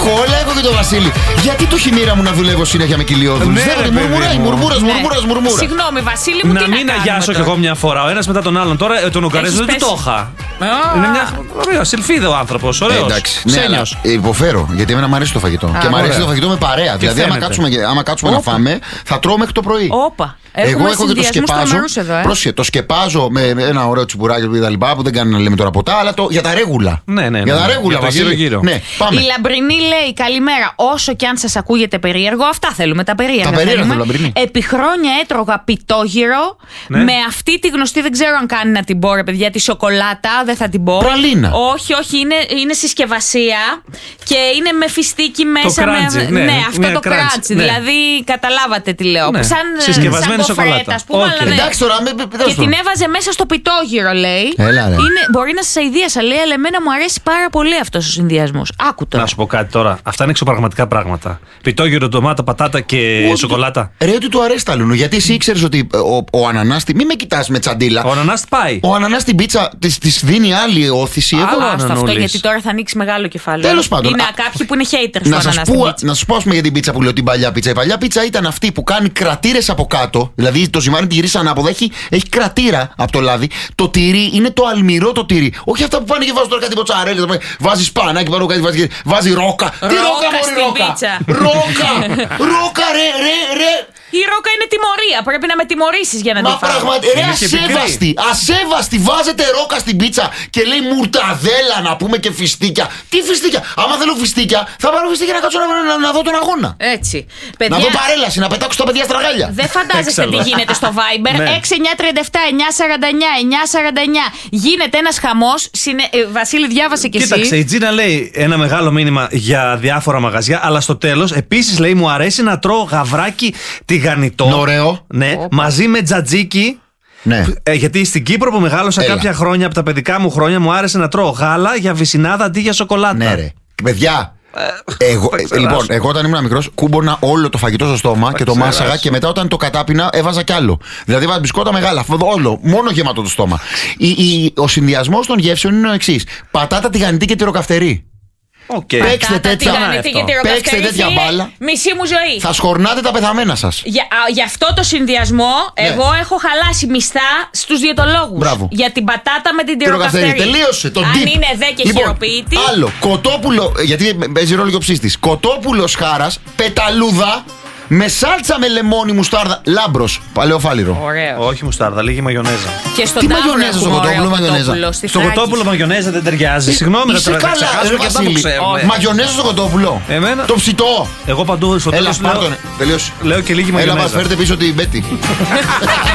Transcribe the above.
Όλα έχω και το Βασίλη. Γιατί το χειμήρα μου να δουλεύω συνέχεια με κοιλιόδουλους? Μουρμούρα. Συγγνώμη, Βασίλη μου, να μην αγιάσω κι εγώ μια φορά, ο ένας μετά τον άλλον. Τώρα τον Ουγγαρέζο δεν το είχα. Είναι μια ωραία σιλφίδα ο άνθρωπος. Ωραίος. Εντάξει. Υποφέρω, γιατί εμένα μου αρέσει το φαγητό. Και μου αρέσει το φαγητό με παρέα. Δηλαδή, άμα κάτσουμε να φάμε, θα τρώω μέχρι το πρωί. Εγώ έχω και το σκεπάζω. Πρόσεχε, το σκεπάζω με ένα ωραίο τσιμπουράκι που δεν κάνει να λέμε τώρα ποτά, αλλά για τα ρέγουλα. Ναι. Για τα ρέγουλα, γύρω-γύρω. Ναι, πάμε. Η Λαμπρινή λέει: καλημέρα. Όσο κι αν σας ακούγεται περίεργο, αυτά θέλουμε, τα περίεργα. Τα περίεργα θέλω, Λαμπρινή. Επί χρόνια έτρωγα πιτόγυρο με αυτή τη γνωστή, δεν ξέρω αν κάνει να την πω, ρε παιδιά, τη σοκολάτα, δεν θα την πω. Πραλίνα. Όχι, είναι συσκευασία και είναι με φιστίκι μέσα. Το κράντσι, ναι, αυτό το κράντσι. Δηλαδή, καταλάβατε τι λέω. Ναι. Σαν κοφρέτα, ας πούμε. Εντάξει τώρα, και την έβαζε μέσα στο πιτόγυρο, λέει. Μπορεί να σας αηδίασα, λέει, αλλά εμένα μου αρέσει πάρα πολύ αυτός ο συνδυασμός. Άκου τώρα. Να σου πω κάτι τώρα. Αυτά είναι εξωπραγματικά πράγματα. Πιτόγυρο, ντομάτα, πατάτα και σοκολάτα. Ρε, ότι του αρέσει τα Λούνου. Γιατί εσύ ήξερες ότι ο ανανάς. Μην με κοιτάς με τσαντίλα. Ο ανανάς πάει. Ο ανανάς την πίτσα της δίνει άλλη όθηση. Αυτό γιατί τώρα θα ανοίξει μεγάλο κεφάλαιο. Τέλος πάντων. Είναι κάποιοι που είναι haters του ανανάς. Να σας πω για την πίτσα που λέω την παλιά πίτσα. Η παλιά πίτσα ήταν αυτή που κάνει κρατήρες από κάτω. Δηλαδή το ζυμάρι τη γυρίσει ανάποδα. Έχει κρατήρα από το λάδι. Το τυρί είναι το αλμυρό το τυρί. Όχι αυτά που πάνε και βάζουν τώρα κάτι μποτσαρέλες. Βάζει σπανάκι πάνω κάτι, βάζει ρόκα. Τι ρόκα, μωρή ρόκα. Ρόκα, ρε. Η ρόκα είναι τιμωρία. Πρέπει να με τιμωρήσεις για να τη φάω. Μα πραγματικά, ασέβαστη. Βάζετε ρόκα στην πίτσα και λέει μουρταδέλα να πούμε και φιστίκια. Τι φιστίκια? Άμα θέλω φιστίκια, θα πάρω φιστίκια να κάτσω να δω τον αγώνα. Έτσι. Να δω παρέλαση, να πετάξω τα παιδιά στραγάλια. Δεν φαντάζεστε τι γίνεται στο Viber. 6937-949-949. Γίνεται ένας χαμός. Βασίλη, διάβασε κι εσύ. Κοίταξε, η Τζίνα λέει ένα μεγάλο μήνυμα για διάφορα μαγαζιά, αλλά στο τέλος επίσης λέει: μου αρέσει να τρώω γαβράκι τηγανιτό. Ωραίο. Ναι, μαζί με τζατζίκι. Ναι. Γιατί στην Κύπρο που μεγάλωσα κάποια χρόνια, από τα παιδικά μου χρόνια, μου άρεσε να τρώω γάλα για βυσσινάδα αντί για σοκολάτα. Ναι, ρε. Παιδιά. Εγώ όταν ήμουν μικρός κούμπονα όλο το φαγητό στο στόμα και το μάσαγα και μετά όταν το κατάπινα έβαζα κι άλλο. Δηλαδή έβαζα μπισκότα μεγάλα, όλο, μόνο γεμάτο το στόμα. Ο συνδυασμός των γεύσεων είναι ο εξής: πατάτα τηγανιτή και τυροκαυτερή. Παίξτε τέτοια μπάλα. Μισή μου ζωή. Θα σχορνάτε τα πεθαμένα σας. Για αυτό το συνδυασμό, εγώ έχω χαλάσει μισθά στους διαιτολόγους. Μπράβο. Για την πατάτα με την τυροκαυτερή. Τελείωσε. Αν είναι δε και χειροποίητη. Άλλο. Κοτόπουλο. Γιατί παίζει ρόλο και ο ψήστης. Κοτόπουλο χάρας, πεταλούδα. Με σάλτσα με λεμόνι, μουστάρδα. Λάμπρος, παλαιοφάλιρο. Ωραίο. Όχι μουστάρδα, λίγη μαγιονέζα. Και στον τι μαγιονέζα στο κοτόπουλο, μαγιονέζα. Στο κοτόπουλο μαγιονέζα δεν ταιριάζει. Συγγνώμη, να το ξεχάσω και αυτό που ξέρουμε. Μαγιονέζα στο κοτόπουλο. Το ψητό. Εγώ παντού στο τέλος λέω και λίγη μαγιονέζα. Έλα, μας φέρτε πίσω την Μπέτη.